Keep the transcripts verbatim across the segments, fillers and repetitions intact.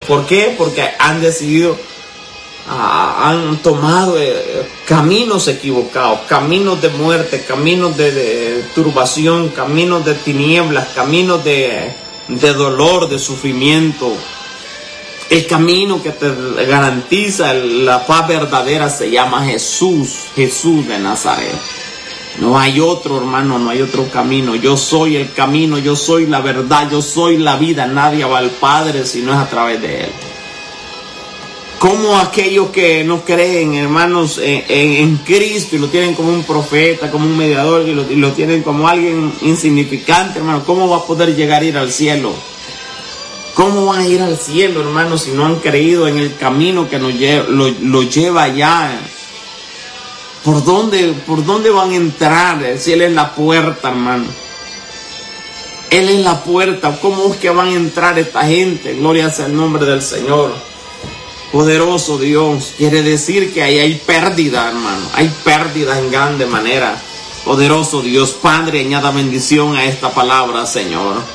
¿Por qué? Porque han decidido, ah, han tomado eh, caminos equivocados, caminos de muerte, caminos de, de turbación, caminos de tinieblas, caminos de, de dolor, de sufrimiento. El camino que te garantiza la paz verdadera se llama Jesús, Jesús de Nazaret. No hay otro, hermano, no hay otro camino. Yo soy el camino, yo soy la verdad, yo soy la vida. Nadie va al Padre si no es a través de Él. Como aquellos que no creen, hermanos, en, en, en Cristo y lo tienen como un profeta, como un mediador y lo, y lo tienen como alguien insignificante, hermano, ¿cómo va a poder llegar a ir al cielo? ¿Cómo van a ir al cielo, hermanos, si no han creído en el camino que nos lleva, lo, lo lleva allá? ¿Por dónde, ¿Por dónde van a entrar? Si Él es la puerta, hermano. Él es la puerta. ¿Cómo es que van a entrar esta gente? Gloria sea el nombre del Señor. Poderoso Dios. Quiere decir que ahí hay pérdida, hermano. Hay pérdida en grande manera. Poderoso Dios. Padre, añada bendición a esta palabra, Señor.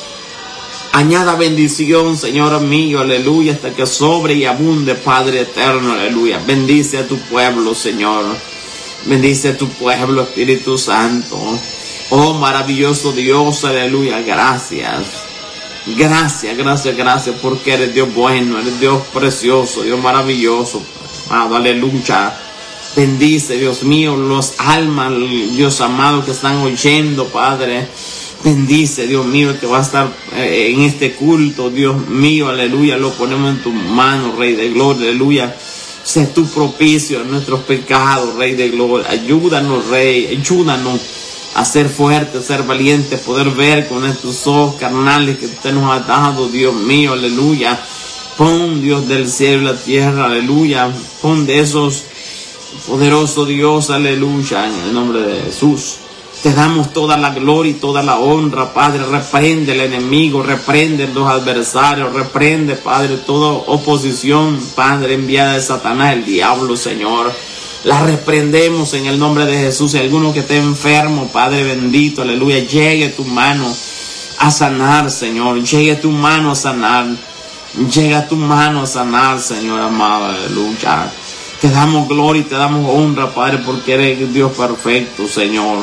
Añada bendición, Señor mío, aleluya, hasta que sobre y abunde, Padre eterno, aleluya. Bendice a tu pueblo, Señor. Bendice a tu pueblo, Espíritu Santo. Oh, maravilloso Dios, aleluya, gracias. Gracias, gracias, gracias, porque eres Dios bueno, eres Dios precioso, Dios maravilloso, amado, aleluya. Bendice, Dios mío, los almas, Dios amado, que están oyendo, Padre. Bendice, Dios mío, que va a estar eh, en este culto, Dios mío, aleluya, lo ponemos en tus manos, Rey de Gloria, aleluya. Sé tu propicio en nuestros pecados, Rey de Gloria. Ayúdanos, Rey, ayúdanos a ser fuertes, a ser valientes, poder ver con estos ojos carnales que usted nos ha dado, Dios mío, aleluya. Pon, Dios del cielo y la tierra, aleluya. Pon de esos poderosos Dios, aleluya, en el nombre de Jesús. Te damos toda la gloria y toda la honra, Padre. Reprende el enemigo, reprende los adversarios, reprende, Padre, toda oposición, Padre, enviada de Satanás, el diablo, Señor. La reprendemos en el nombre de Jesús. Si alguno que esté enfermo, Padre bendito, aleluya, llegue tu mano a sanar, Señor. Llegue tu mano a sanar. Llega tu mano a sanar, Señor amado, aleluya. Te damos gloria y te damos honra, Padre, porque eres Dios perfecto, Señor.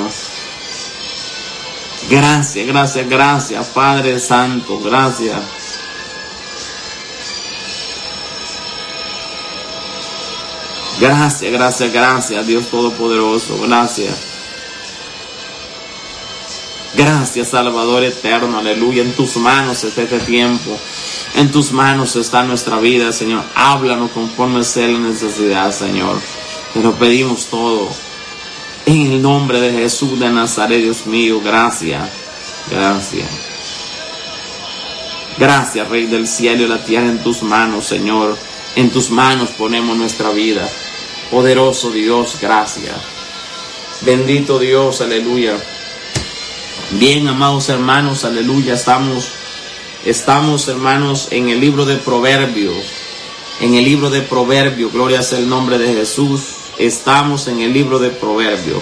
Gracias, gracias, gracias, Padre Santo, gracias. Gracias, gracias, gracias, Dios Todopoderoso, gracias. Gracias, Salvador eterno, aleluya. En tus manos está este tiempo, en tus manos está nuestra vida, Señor. Háblanos conforme sea la necesidad, Señor. Te lo pedimos todo. En el nombre de Jesús de Nazaret, Dios mío, gracias, gracias. Gracias, Rey del cielo y la tierra, en tus manos, Señor. En tus manos ponemos nuestra vida. Poderoso Dios, gracias. Bendito Dios, aleluya. Bien, amados hermanos, aleluya, estamos, estamos, hermanos, en el libro de Proverbios. En el libro de Proverbios, gloria sea el nombre de Jesús. Estamos en el libro de Proverbios.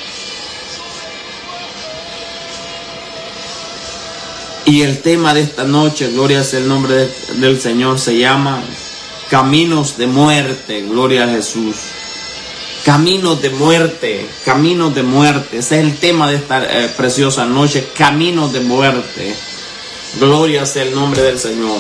Y el tema de esta noche, gloria sea el nombre de, del Señor, se llama Caminos de muerte, gloria a Jesús. Caminos de muerte, caminos de muerte. Ese es el tema de esta eh, preciosa noche, caminos de muerte. Gloria sea el nombre del Señor.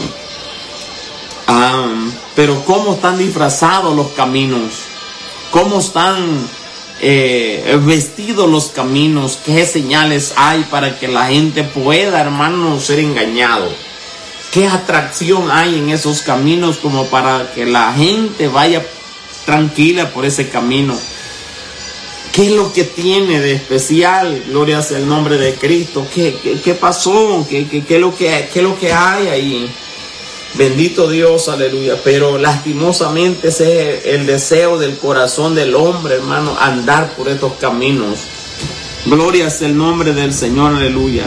Um, pero ¿cómo están disfrazados los caminos? ¿Cómo están eh, vestidos los caminos? ¿Qué señales hay para que la gente pueda, hermano, ser engañado? ¿Qué atracción hay en esos caminos como para que la gente vaya tranquila por ese camino? ¿Qué es lo que tiene de especial? Gloria sea el nombre de Cristo. ¿Qué, qué, qué pasó? ¿Qué, qué, qué, es lo que, ¿Qué es lo que hay ahí? Bendito Dios, aleluya. Pero lastimosamente ese es el deseo del corazón del hombre, hermano, andar por estos caminos. Gloria sea el nombre del Señor, aleluya.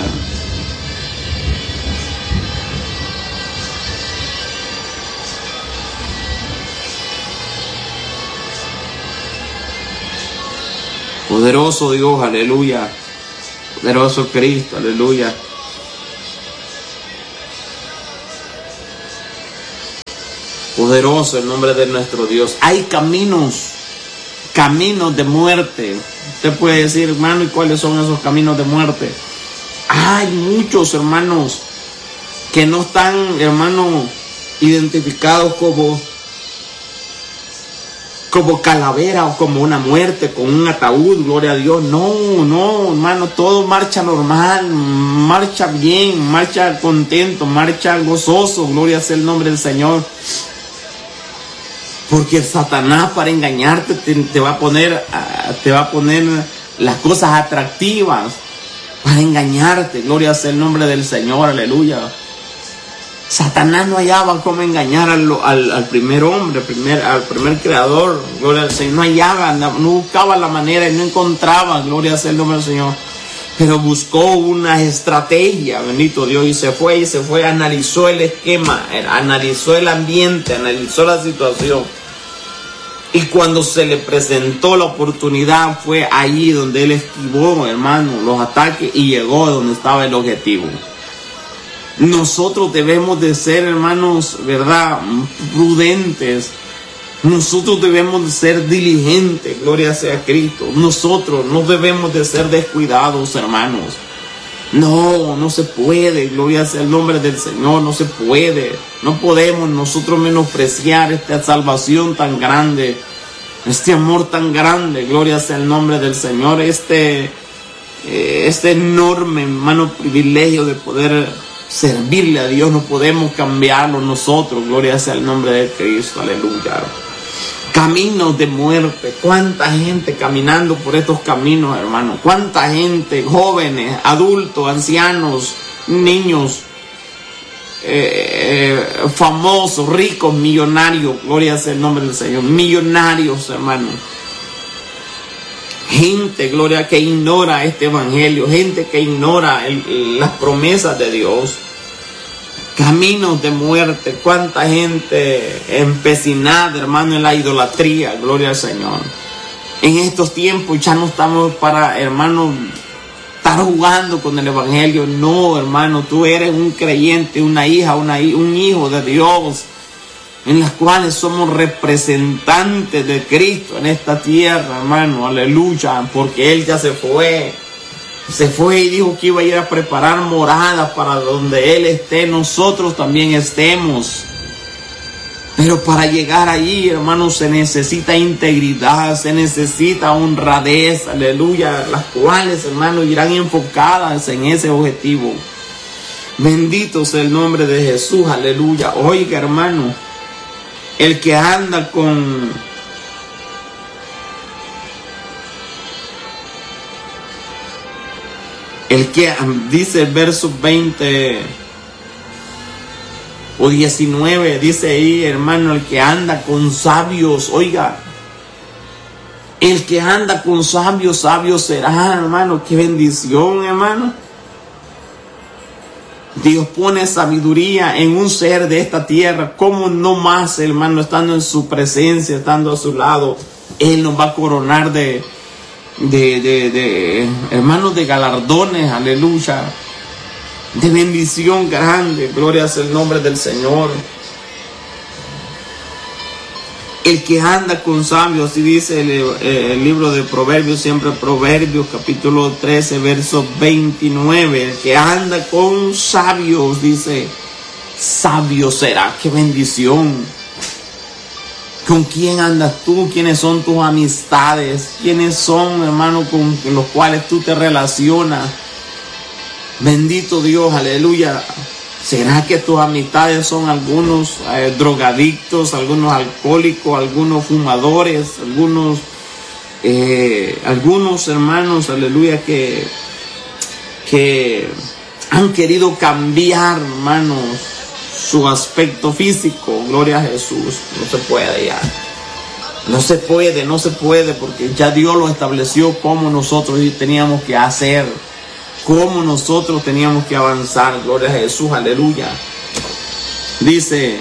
Poderoso Dios, aleluya. Poderoso Cristo, aleluya. Poderoso el nombre de nuestro Dios. Hay caminos, caminos de muerte. Usted puede decir, hermano, ¿y cuáles son esos caminos de muerte? Hay muchos, hermanos, que no están, hermanos, identificados como como calavera o como una muerte, con un ataúd, gloria a Dios. No, no, hermano, todo marcha normal, marcha bien, marcha contento, marcha gozoso, gloria sea el nombre del Señor. Porque Satanás, para engañarte, te, te va a poner, te va a poner las cosas atractivas para engañarte, gloria sea el nombre del Señor, aleluya. Satanás no hallaba cómo engañar al, al, al primer hombre, primer, al primer creador, gloria al Señor. No hallaba, no, no buscaba la manera y no encontraba, gloria sea el nombre del Señor. Pero buscó una estrategia, bendito Dios, y se fue, y se fue, analizó el esquema, analizó el ambiente, analizó la situación. Y cuando se le presentó la oportunidad, fue allí donde él esquivó, hermano, los ataques y llegó a donde estaba el objetivo. Nosotros debemos de ser, hermanos, ¿verdad?, prudentes. Nosotros debemos de ser diligentes, gloria sea a Cristo. Nosotros no debemos de ser descuidados, hermanos. No, no se puede, gloria sea el nombre del Señor, no se puede. No podemos nosotros menospreciar esta salvación tan grande, este amor tan grande, gloria sea el nombre del Señor, este, eh, este enorme, hermano, privilegio de poder servirle a Dios. No podemos cambiarlo nosotros, gloria sea el nombre de Cristo, aleluya. Caminos de muerte, cuánta gente caminando por estos caminos, hermano, cuánta gente, jóvenes, adultos, ancianos, niños, eh, eh, famosos, ricos, millonarios, gloria sea el nombre del Señor, millonarios, hermano. Gente, gloria, que ignora este evangelio, gente que ignora el, las promesas de Dios. Caminos de muerte, cuánta gente empecinada, hermano, en la idolatría, gloria al Señor. En estos tiempos ya no estamos para, hermano, estar jugando con el evangelio. No, hermano, tú eres un creyente, una hija, una, un hijo de Dios, en las cuales somos representantes de Cristo en esta tierra, hermano, aleluya, porque Él ya se fue, se fue y dijo que iba a ir a preparar moradas para donde Él esté, nosotros también estemos. Pero para llegar allí, hermano, se necesita integridad, se necesita honradez, aleluya, las cuales, hermano, irán enfocadas en ese objetivo. Bendito sea el nombre de Jesús, aleluya. Oiga, hermano, el que anda con el que dice el verso veinte o diecinueve, dice ahí, hermano, el que anda con sabios, oiga, el que anda con sabios, sabio será, hermano. Qué bendición, hermano. Dios pone sabiduría en un ser de esta tierra. ¿Cómo no más, hermano, estando en su presencia, estando a su lado? Él nos va a coronar de, de, de, de hermanos, de galardones, aleluya, de bendición grande. Gloria sea el nombre del Señor. El que anda con sabios, así dice el, el libro de Proverbios, siempre Proverbios, capítulo trece, verso veintinueve. El que anda con sabios, dice, sabio será. ¡Qué bendición! ¿Con quién andas tú? ¿Quiénes son tus amistades? ¿Quiénes son, hermano, con los cuales tú te relacionas? Bendito Dios, aleluya. ¿Será que tus amistades son algunos eh, drogadictos, algunos alcohólicos, algunos fumadores, algunos, eh, algunos hermanos, aleluya, que, que han querido cambiar, hermanos, su aspecto físico? Gloria a Jesús. No se puede ya. No se puede, no se puede, porque ya Dios lo estableció como nosotros teníamos que hacer. Cómo nosotros teníamos que avanzar. Gloria a Jesús, aleluya. Dice,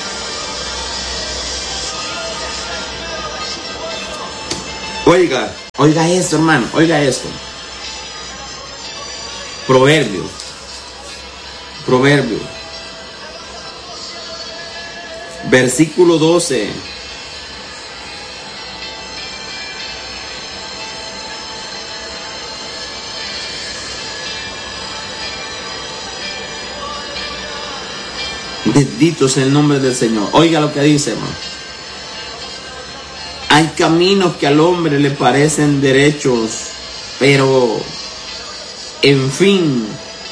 oiga, Oiga esto, hermano, oiga esto. Proverbios. Proverbios. Versículo doce. Bendito sea el nombre del Señor. Oiga lo que dice, hermano. Hay caminos que al hombre le parecen derechos, pero en fin,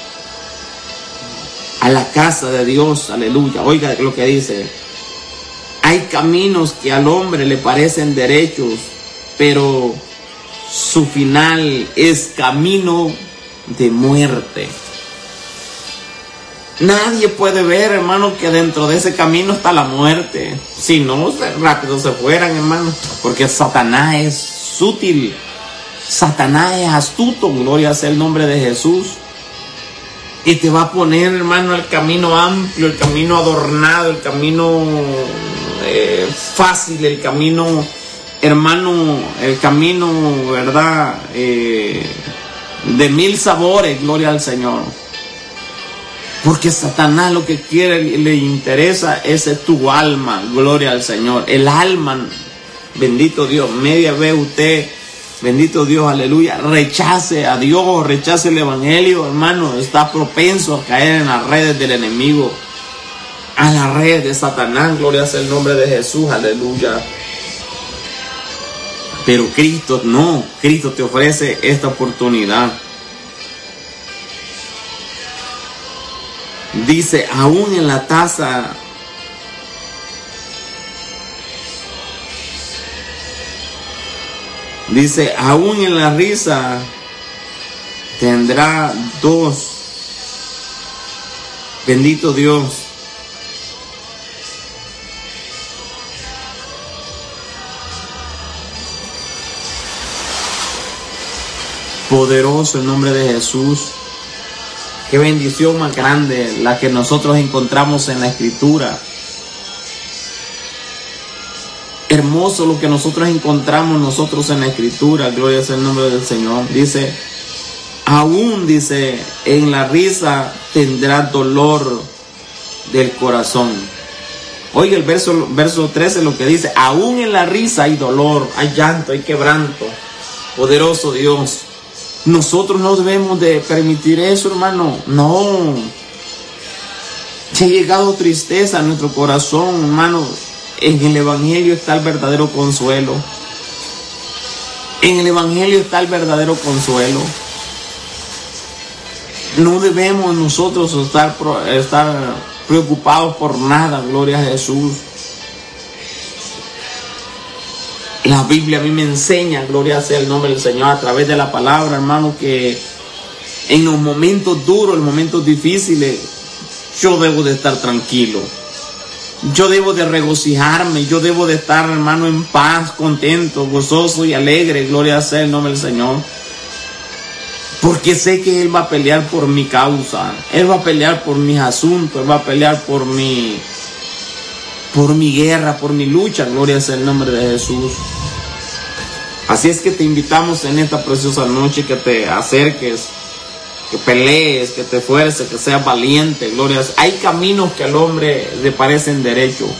a la casa de Dios, aleluya. Oiga lo que dice. Hay caminos que al hombre le parecen derechos, pero su final es camino de muerte. Nadie puede ver, hermano, que dentro de ese camino está la muerte. Si no, rápido se fueran, hermano. Porque Satanás es sutil. Satanás es astuto. Gloria sea el nombre de Jesús. Y te va a poner, hermano, el camino amplio, el camino adornado, el camino eh, fácil, el camino, hermano, el camino, ¿verdad? Eh, de mil sabores, gloria al Señor. Porque Satanás lo que quiere y le interesa es tu alma, gloria al Señor. El alma, bendito Dios, media vez usted, bendito Dios, aleluya, rechace a Dios, rechace el evangelio, hermano, está propenso a caer en las redes del enemigo, a las redes de Satanás, gloria sea el nombre de Jesús, aleluya. Pero Cristo no, Cristo te ofrece esta oportunidad. Dice, aún en la taza Dice, aún en la risa tendrá dos. Bendito Dios. Poderoso el nombre de Jesús. Qué bendición más grande la que nosotros encontramos en la Escritura. Hermoso lo que nosotros encontramos nosotros en la Escritura. Gloria sea el nombre del Señor. Dice, aún dice, en la risa tendrá dolor del corazón. Oiga el verso, verso trece lo que dice, aún en la risa hay dolor, hay llanto, hay quebranto. Poderoso Dios. Nosotros no debemos de permitir eso, hermano. No. Se ha llegado tristeza a nuestro corazón, hermano. En el Evangelio está el verdadero consuelo. En el Evangelio está el verdadero consuelo. No debemos nosotros estar, estar preocupados por nada, gloria a Jesús. La Biblia a mí me enseña, gloria sea el nombre del Señor, a través de la palabra, hermano, que en los momentos duros, en los momentos difíciles, yo debo de estar tranquilo. Yo debo de regocijarme, yo debo de estar, hermano, en paz, contento, gozoso y alegre, gloria sea el nombre del Señor. Porque sé que Él va a pelear por mi causa, Él va a pelear por mis asuntos, Él va a pelear por mi, por mi guerra, por mi lucha, gloria sea el nombre de Jesús. Así es que te invitamos en esta preciosa noche que te acerques, que pelees, que te esfuerces, que seas valiente, gloria. Hay caminos que al hombre le parecen derechos.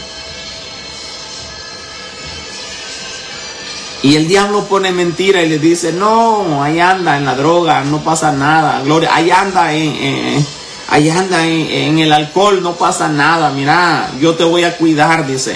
Y el diablo pone mentira y le dice, no, ahí anda en la droga, no pasa nada, gloria. Ahí anda en, en, ahí anda en, en el alcohol, no pasa nada, mira, yo te voy a cuidar, dice.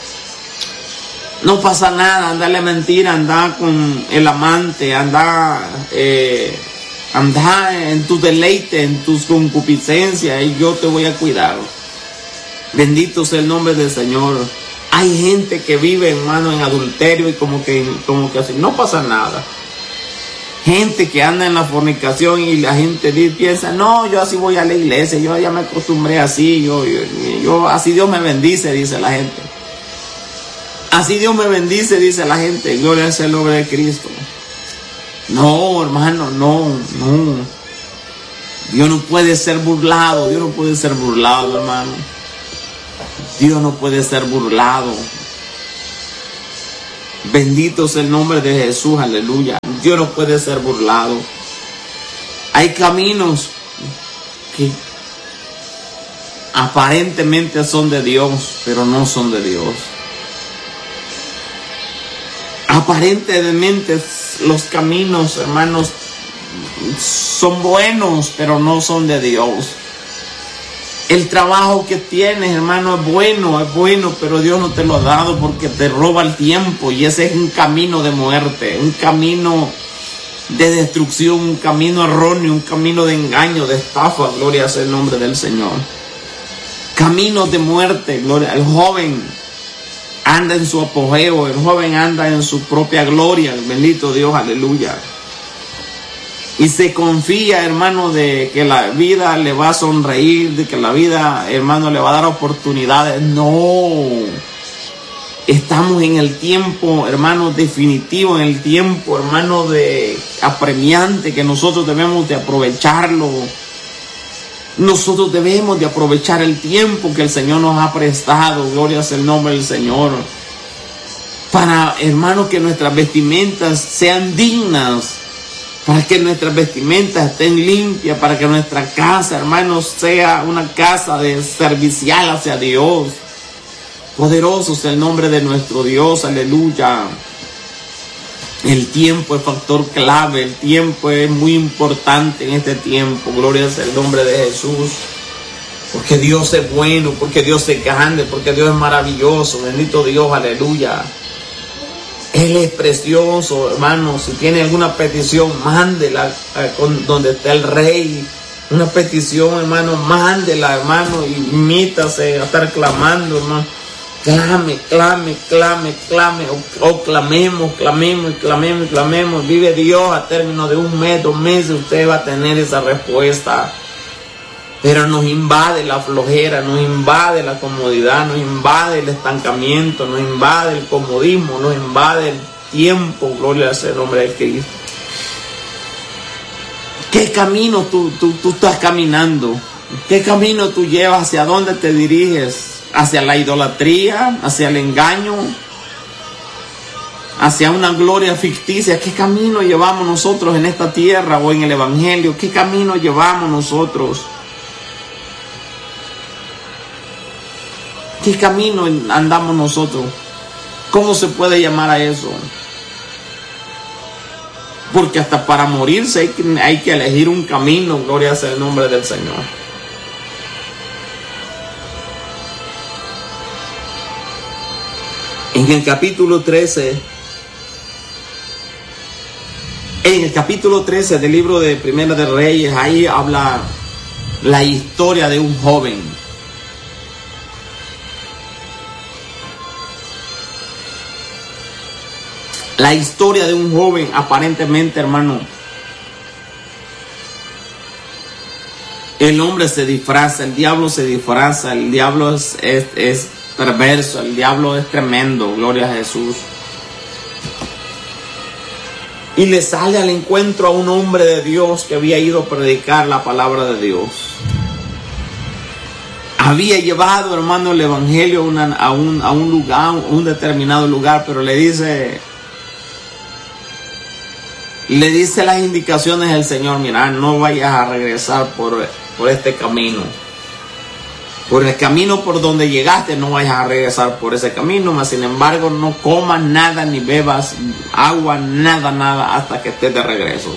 No pasa nada, andale mentira, anda con el amante, anda... Eh, Anda en tu deleite, en tus concupiscencias, y yo te voy a cuidar. Bendito sea el nombre del Señor. Hay gente que vive, hermano, en adulterio y como que, como que así, no pasa nada. Gente que anda en la fornicación y la gente piensa, no, yo así voy a la iglesia, yo ya me acostumbré así, yo, yo, yo así Dios me bendice, dice la gente. Así Dios me bendice, dice la gente. Gloria sea el nombre de Cristo. No, hermano, no, no. Dios no puede ser burlado, Dios no puede ser burlado, hermano. Dios no puede ser burlado. Bendito sea el nombre de Jesús, aleluya. Dios no puede ser burlado. Hay caminos que aparentemente son de Dios, pero no son de Dios. Aparentemente los caminos, hermanos, son buenos, pero no son de Dios. El trabajo que tienes, hermano, es bueno, es bueno, pero Dios no te lo ha dado porque te roba el tiempo, y ese es un camino de muerte, un camino de destrucción, un camino erróneo, un camino de engaño, de estafa. Gloria sea el nombre del Señor. Caminos de muerte, gloria. El joven anda en su apogeo, el joven anda en su propia gloria, bendito Dios, aleluya. Y se confía, hermano, de que la vida le va a sonreír, de que la vida, hermano, le va a dar oportunidades. No. Estamos en el tiempo, hermano, definitivo, en el tiempo, hermano, de apremiante, que nosotros debemos de aprovecharlo. Nosotros debemos de aprovechar el tiempo que el Señor nos ha prestado. Gloria sea el nombre del Señor. Para, hermano, que nuestras vestimentas sean dignas. Para que nuestras vestimentas estén limpias. Para que nuestra casa, hermanos, sea una casa de servicial hacia Dios. Poderoso es el nombre de nuestro Dios. Aleluya. El tiempo es factor clave. El tiempo es muy importante en este tiempo. Gloria sea el nombre de Jesús. Porque Dios es bueno. Porque Dios es grande. Porque Dios es maravilloso. Bendito Dios. Aleluya. Él es precioso, hermano. Si tiene alguna petición, mándela eh, con, donde está el Rey. Una petición, hermano, mándela, hermano. Y mítase a estar clamando, hermano. Clame, clame, clame, clame. O, o clamemos, clamemos, clamemos, clamemos. Vive Dios a término de un mes, dos meses. Usted va a tener esa respuesta. Pero nos invade la flojera, nos invade la comodidad, nos invade el estancamiento, nos invade el comodismo, nos invade el tiempo. Gloria sea el nombre de Cristo. ¿Qué camino tú, tú, tú estás caminando? ¿Qué camino tú llevas? ¿Hacia dónde te diriges? ¿Hacia la idolatría? ¿Hacia el engaño? ¿Hacia una gloria ficticia? ¿Qué camino llevamos nosotros en esta tierra o en el Evangelio? ¿Qué camino llevamos nosotros? ¿Qué camino andamos nosotros? ¿Cómo se puede llamar a eso? Porque hasta para morirse hay que, hay que elegir un camino. Gloria sea el nombre del Señor. En el capítulo trece, en el capítulo trece del libro de Primera de Reyes, ahí habla la historia de un joven. La historia de un joven, aparentemente, hermano. El hombre se disfraza, el diablo se disfraza, el diablo es, es, es perverso, el diablo es tremendo, gloria a Jesús. Y le sale al encuentro a un hombre de Dios que había ido a predicar la palabra de Dios. Había llevado, hermano, el evangelio una, a, un, a un lugar, a un determinado lugar, pero le dice... Le dice las indicaciones del Señor: mira, no vayas a regresar por, por este camino. Por el camino por donde llegaste, no vayas a regresar por ese camino. Mas sin embargo, no comas nada ni bebas agua, nada, nada, hasta que estés de regreso.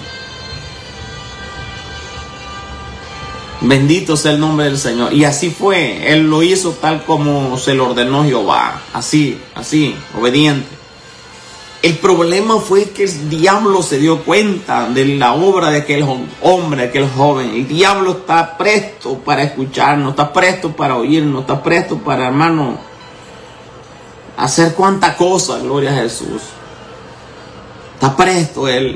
Bendito sea el nombre del Señor. Y así fue. Él lo hizo tal como se lo ordenó Jehová. Así, así, obediente. El problema fue que el diablo se dio cuenta de la obra de aquel hombre, aquel joven. El diablo está presto para escucharnos, está presto para oírnos, está presto para, hermano, hacer cuanta cosa, gloria a Jesús. Está presto él.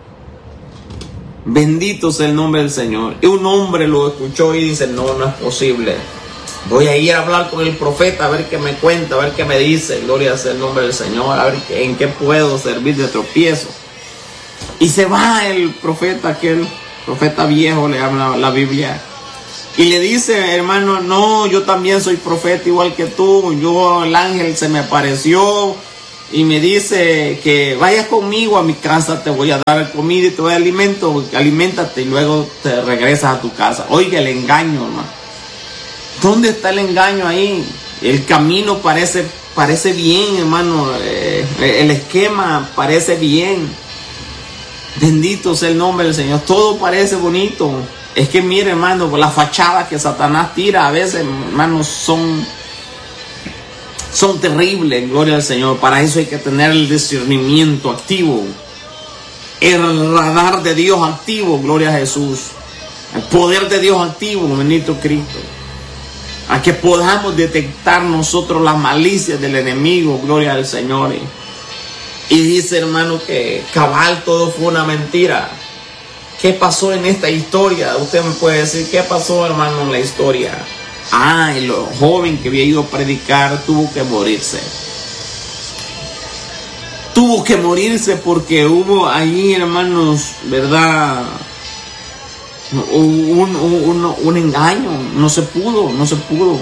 Bendito sea el nombre del Señor. Y un hombre lo escuchó y dice: no, no es posible. Voy a ir a hablar con el profeta a ver qué me cuenta, a ver qué me dice. Gloria sea el nombre del Señor, a ver en qué puedo servir de tropiezo. Y se va el profeta, aquel profeta viejo, le habla la Biblia. Y le dice: hermano, no, yo también soy profeta igual que tú. Yo, el ángel se me apareció y me dice que vayas conmigo a mi casa, te voy a dar comida y te voy a dar alimento, aliméntate y luego te regresas a tu casa. Oiga, el engaño, hermano. ¿Dónde está el engaño ahí? El camino parece, parece bien, hermano. Eh, el esquema parece bien. Bendito sea el nombre del Señor. Todo parece bonito. Es que mire, hermano, las fachadas que Satanás tira a veces, hermano, son, son terribles. Gloria al Señor. Para eso hay que tener el discernimiento activo. El radar de Dios activo. Gloria a Jesús. El poder de Dios activo. Bendito Cristo. A que podamos detectar nosotros las malicias del enemigo. Gloria al Señor. Y dice, hermano, que cabal todo fue una mentira. ¿Qué pasó en esta historia? Usted me puede decir, ¿qué pasó, hermano, en la historia? Ah, el joven que había ido a predicar tuvo que morirse. Tuvo que morirse porque hubo allí, hermanos, ¿verdad? Un, un, un, un engaño. No se pudo, no se pudo.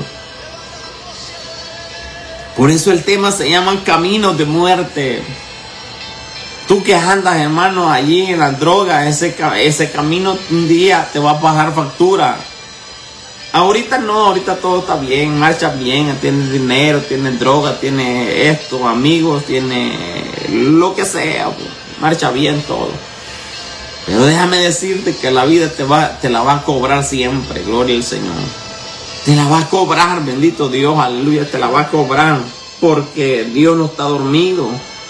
Por eso el tema se llama caminos de muerte. Tú que andas, hermano, allí en las drogas, ese, ese camino un día te va a pagar factura. Ahorita no, ahorita todo está bien, marcha bien, tienes dinero, tienes droga, tienes esto, amigos, tienes lo que sea, marcha bien todo. Pero déjame decirte que la vida te, va, te la va a cobrar siempre, gloria al Señor. Te la va a cobrar, bendito Dios, aleluya, te la va a cobrar, porque Dios no está dormido.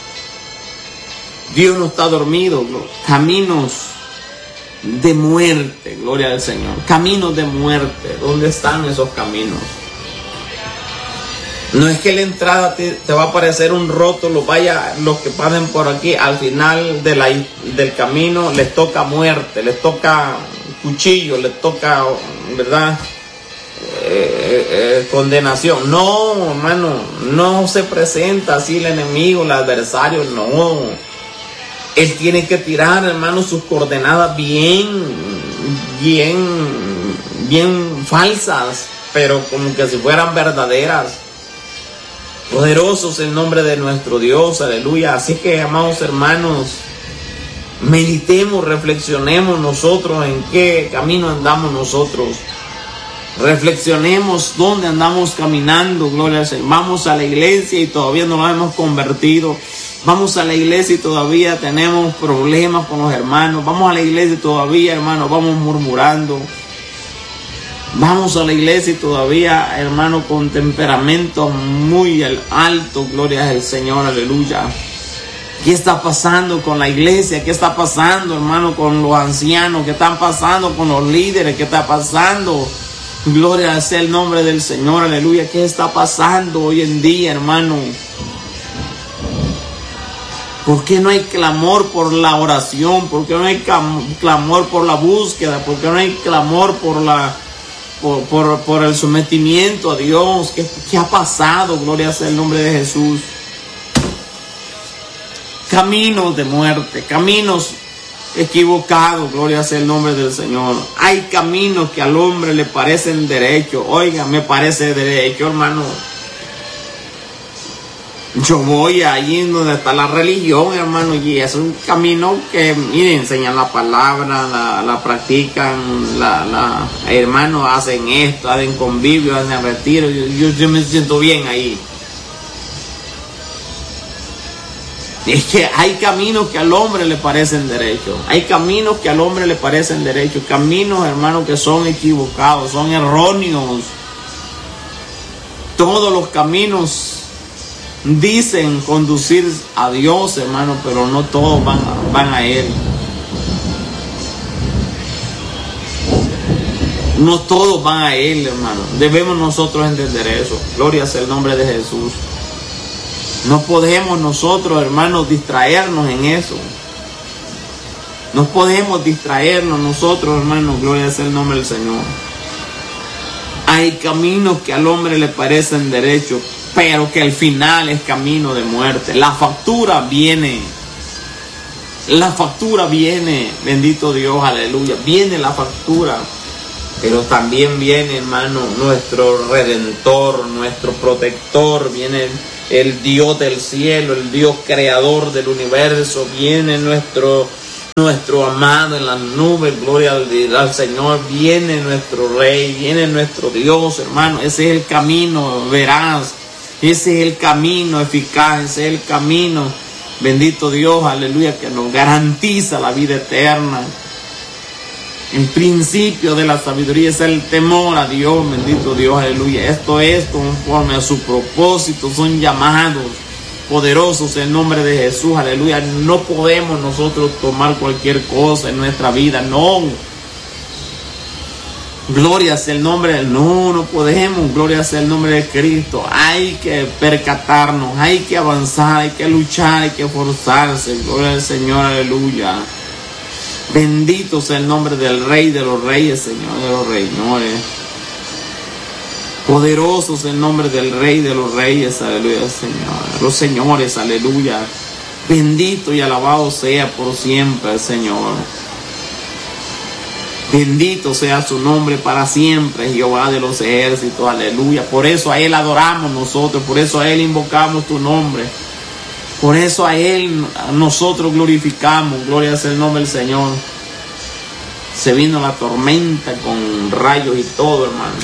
Dios no está dormido. Caminos de muerte, gloria al Señor. Caminos de muerte. ¿Dónde están esos caminos? No es que la entrada te, te va a aparecer un rótulo, vaya, los que pasen por aquí, al final de la, del camino les toca muerte, les toca cuchillo, les toca, ¿verdad? Eh, eh, condenación. No, hermano, no se presenta así el enemigo, el adversario, no. Él tiene que tirar, hermano, sus coordenadas bien, bien, bien falsas, pero como que si fueran verdaderas. Poderoso es el nombre de nuestro Dios, aleluya. Así que, amados hermanos, meditemos, reflexionemos nosotros en qué camino andamos nosotros. Reflexionemos dónde andamos caminando, gloria al Señor. Vamos a la iglesia y todavía no nos hemos convertido. Vamos a la iglesia y todavía tenemos problemas con los hermanos. Vamos a la iglesia y todavía, hermanos, vamos murmurando. Vamos a la iglesia y todavía, hermano, con temperamento muy alto, gloria al Señor, aleluya. ¿Qué está pasando con la iglesia? ¿Qué está pasando, hermano, con los ancianos? ¿Qué está pasando con los líderes? ¿Qué está pasando? Gloria sea el nombre del Señor, aleluya. ¿Qué está pasando hoy en día, hermano? ¿Por qué no hay clamor por la oración? ¿Por qué no hay clamor por la búsqueda? ¿Por qué no hay clamor por la por, por, por el sometimiento a Dios? ¿Qué, qué ha pasado? Gloria sea el nombre de Jesús. Caminos de muerte, caminos equivocados, gloria sea el nombre del Señor. Hay caminos que al hombre le parecen derechos. Oiga, me parece derecho, hermano. Yo voy allí donde está la religión, hermano, y es un camino que, miren, enseñan la palabra, la, la practican, la, la, hermanos hacen esto, hacen convivio, hacen retiro, yo, yo, yo me siento bien ahí. Es que hay caminos que al hombre le parecen derechos, hay caminos que al hombre le parecen derechos, caminos, hermanos, que son equivocados, son erróneos. Todos los caminos dicen conducir a Dios, hermano, pero no todos van a, van a Él. No todos van a Él, hermano. Debemos nosotros entender eso. Gloria sea el nombre de Jesús. No podemos nosotros, hermanos, distraernos en eso. No podemos distraernos nosotros, hermanos. Gloria sea el nombre del Señor. Hay caminos que al hombre le parecen derechos, pero que al final es camino de muerte. La factura viene. La factura viene. Bendito Dios, aleluya. Viene la factura. Pero también viene, hermano, nuestro Redentor, nuestro Protector. Viene el Dios del cielo, el Dios creador del universo. Viene nuestro, nuestro amado en las nubes, gloria al, al Señor. Viene nuestro Rey, viene nuestro Dios, hermano. Ese es el camino veraz, ese es el camino eficaz, ese es el camino, bendito Dios, aleluya, que nos garantiza la vida eterna. El principio de la sabiduría es el temor a Dios, bendito Dios, aleluya. Esto es conforme a su propósito, son llamados poderosos en nombre de Jesús, aleluya. No podemos nosotros tomar cualquier cosa en nuestra vida, no. Gloria sea el nombre, no, no podemos, gloria sea el nombre de Cristo. Hay que percatarnos, hay que avanzar, hay que luchar, hay que esforzarse, gloria al Señor, aleluya. Bendito sea el nombre del Rey de los Reyes, Señor de los Señores. Poderoso es el nombre del Rey de los Reyes, aleluya, Señor. Los señores, aleluya. Bendito y alabado sea por siempre el Señor. Bendito sea su nombre para siempre, Jehová de los ejércitos, aleluya. Por eso a Él adoramos nosotros, por eso a Él invocamos tu nombre. Por eso a Él a nosotros glorificamos, gloria sea el nombre del Señor. Se vino la tormenta con rayos y todo, hermano.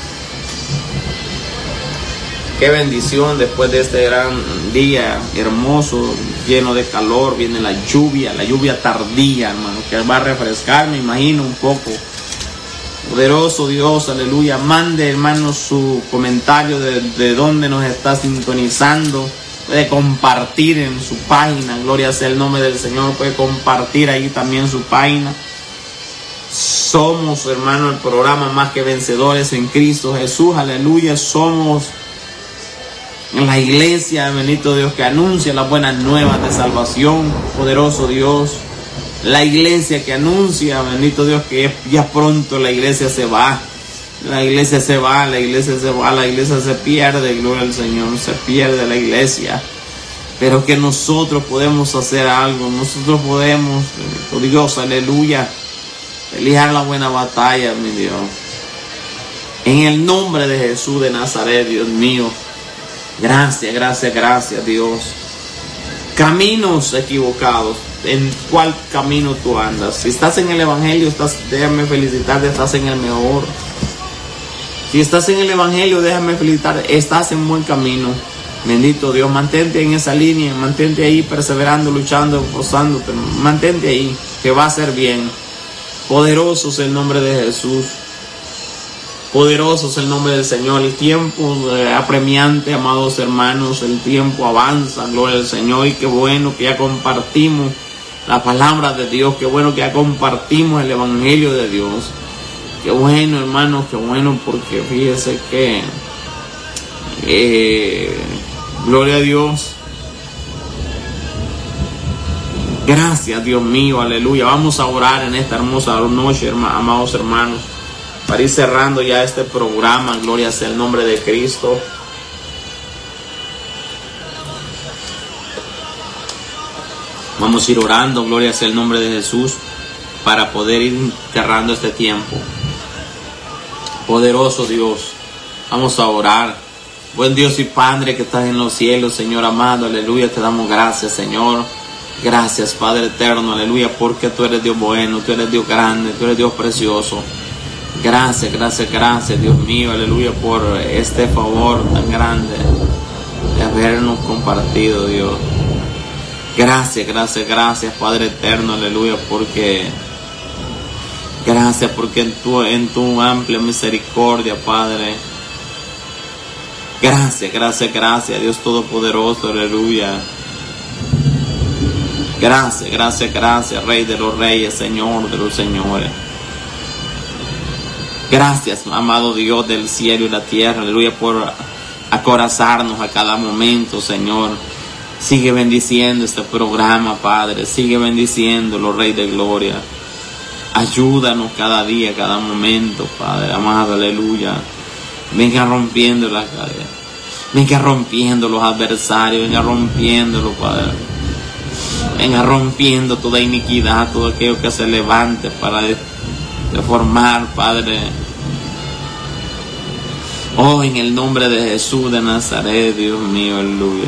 Qué bendición después de este gran día hermoso, lleno de calor, viene la lluvia, la lluvia tardía, hermano, que va a refrescar, me imagino, un poco. Poderoso Dios, aleluya. Mande, hermano, su comentario de, de dónde nos está sintonizando. Puede compartir en su página, gloria sea el nombre del Señor. Puede compartir ahí también su página. Somos, hermano, el programa Más que Vencedores en Cristo Jesús, aleluya. Somos la iglesia, bendito Dios, que anuncia las buenas nuevas de salvación, poderoso Dios. La iglesia que anuncia, bendito Dios, que ya pronto la iglesia se va. La iglesia se va, la iglesia se va, la iglesia se pierde, gloria al Señor, se pierde la iglesia. Pero que nosotros podemos hacer algo, nosotros podemos, bendito Dios, aleluya, pelear la buena batalla, mi Dios. En el nombre de Jesús de Nazaret, Dios mío. Gracias, gracias, gracias, Dios. Caminos equivocados. ¿En cuál camino tú andas? Si estás en el Evangelio, estás, déjame felicitarte, estás en el mejor. Si estás en el Evangelio, déjame felicitar, estás en buen camino. Bendito Dios, mantente en esa línea, mantente ahí perseverando, luchando, esforzándote, mantente ahí, que va a ser bien. Poderoso es el nombre de Jesús. Poderoso es el nombre del Señor. El tiempo eh, apremiante, amados hermanos, el tiempo avanza, gloria al Señor. Y qué bueno que ya compartimos la palabra de Dios, qué bueno que ya compartimos el Evangelio de Dios. Qué bueno, hermanos, qué bueno, porque fíjese que, eh, gloria a Dios. Gracias, Dios mío, aleluya. Vamos a orar en esta hermosa noche, hermanos, amados hermanos, para ir cerrando ya este programa. Gloria sea el nombre de Cristo. Vamos a ir orando, gloria sea el nombre de Jesús, para poder ir cerrando este tiempo. Poderoso Dios, vamos a orar. Buen Dios y Padre que estás en los cielos, Señor amado, aleluya, te damos gracias, Señor. Gracias, Padre eterno, aleluya, porque tú eres Dios bueno, tú eres Dios grande, tú eres Dios precioso. Gracias, gracias, gracias, Dios mío, aleluya, por este favor tan grande de habernos compartido, Dios. Gracias, gracias, gracias, Padre eterno, aleluya, porque gracias, porque en tu, en tu amplia misericordia, Padre. Gracias, gracias, gracias, Dios Todopoderoso, aleluya. Gracias, gracias, gracias, Rey de los Reyes, Señor de los Señores. Gracias, amado Dios del cielo y la tierra, aleluya, por acorazarnos a cada momento, Señor. Sigue bendiciendo este programa, Padre. Sigue bendiciéndolo, Rey de Gloria. Ayúdanos cada día, cada momento, Padre amado, aleluya. Venga rompiendo las cadenas. Venga rompiendo los adversarios. Venga rompiéndolo, Padre. Venga rompiendo toda iniquidad, todo aquello que se levante para deformar, Padre, Oh, en el nombre de Jesús de Nazaret, Dios mío, aleluya.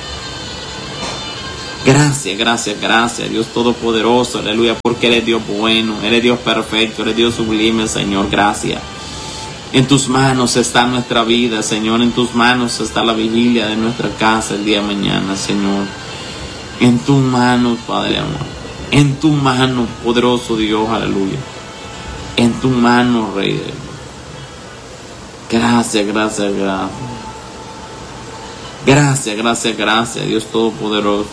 Gracias, gracias, gracias, Dios Todopoderoso, aleluya, porque eres Dios bueno, eres Dios perfecto, eres Dios sublime, Señor, gracias. En tus manos está nuestra vida, Señor, en tus manos está la vigilia de nuestra casa el día de mañana, Señor. En tus manos, Padre amor, en tu mano, poderoso Dios, aleluya. En tu mano, Rey de Dios. Gracias, gracias, gracias. Gracias, gracias, gracias, Dios Todopoderoso.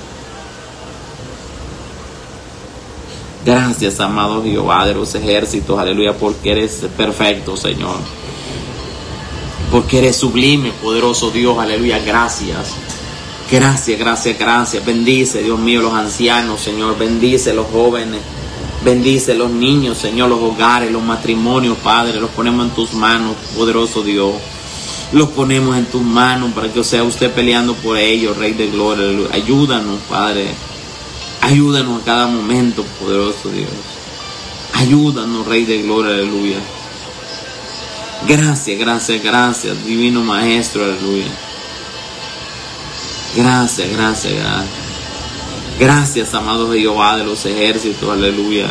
Gracias, amado Jehová de los ejércitos, aleluya, porque eres perfecto, Señor. Porque eres sublime, poderoso Dios, aleluya, gracias. Gracias, gracias, gracias. Bendice, Dios mío, los ancianos, Señor. Bendice los jóvenes. Bendice los niños, Señor, los hogares, los matrimonios, Padre. Los ponemos en tus manos, poderoso Dios. Los ponemos en tus manos para que sea usted peleando por ellos, Rey de Gloria, aleluya. Ayúdanos, Padre. Ayúdanos a cada momento, poderoso Dios. Ayúdanos, Rey de Gloria, aleluya. Gracias, gracias, gracias, Divino Maestro, aleluya. Gracias, gracias, gracias. Gracias, amado Jehová de los ejércitos, aleluya.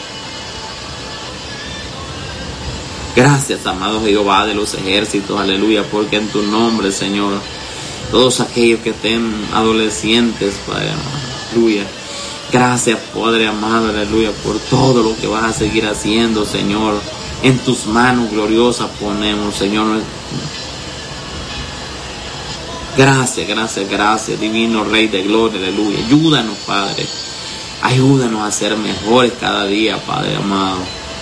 Gracias, amado Jehová de los ejércitos, aleluya, porque en tu nombre, Señor, todos aquellos que estén adolescentes, Padre, aleluya. Gracias, Padre amado, aleluya, por todo lo que vas a seguir haciendo, Señor. En tus manos gloriosas ponemos, Señor. Gracias, gracias, gracias, divino Rey de Gloria, aleluya. Ayúdanos, Padre. Ayúdanos a ser mejores cada día, Padre amado.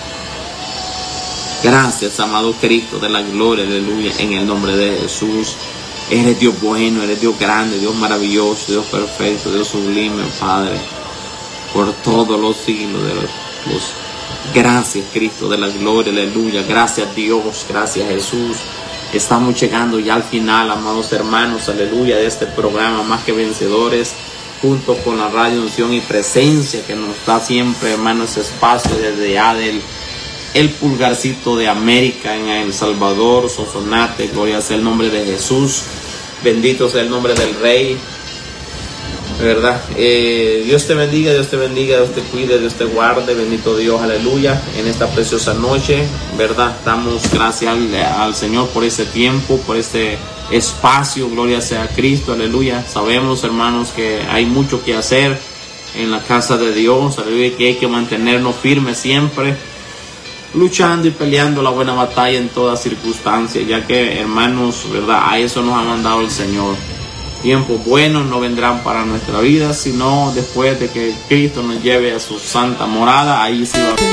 Gracias, amado Cristo de la gloria, aleluya, en el nombre de Jesús. Eres Dios bueno, eres Dios grande, Dios maravilloso, Dios perfecto, Dios sublime, Padre, por todos los siglos de los, los. Gracias, Cristo de la gloria, aleluya. Gracias, Dios, gracias, Jesús. Estamos llegando ya al final, amados hermanos, aleluya, de este programa Más que Vencedores, junto con la Radio Unción y Presencia, que nos da siempre, hermanos, ese espacio desde allá del el pulgarcito de América en El Salvador, Sonsonate. Gloria sea el nombre de Jesús, bendito sea el nombre del Rey, ¿verdad? Eh, Dios te bendiga, Dios te bendiga, Dios te cuide, Dios te guarde, bendito Dios, aleluya, en esta preciosa noche, ¿verdad? Damos gracias al, al Señor por este tiempo, por este espacio, gloria sea a Cristo, aleluya. Sabemos, hermanos, que hay mucho que hacer en la casa de Dios, aleluya, que hay que mantenernos firmes siempre, luchando y peleando la buena batalla en todas circunstancias, ya que, hermanos, ¿verdad? A eso nos ha mandado el Señor. Tiempos buenos no vendrán para nuestra vida, sino después de que Cristo nos lleve a su santa morada. Ahí sí va.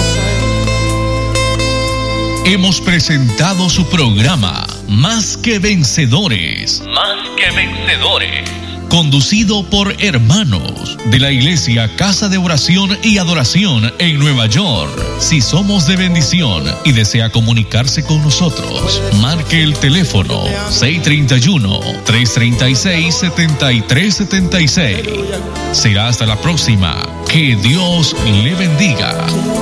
Hemos presentado su programa Más que Vencedores. Más que Vencedores. Conducido por hermanos de la Iglesia Casa de Oración y Adoración en Nueva York. Si somos de bendición y desea comunicarse con nosotros, marque el teléfono seis tres uno, tres tres seis, siete tres siete seis. Será hasta la próxima. Que Dios le bendiga.